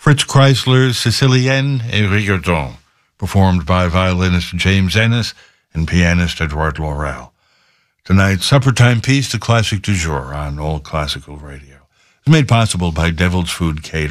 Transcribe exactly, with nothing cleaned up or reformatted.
Fritz Kreisler's Sicilienne et Rigodon, performed by violinist James Ennis and pianist Edouard Laurel. Tonight's suppertime piece, the classic du jour on Old Classical Radio, is made possible by Devil's Food Catering.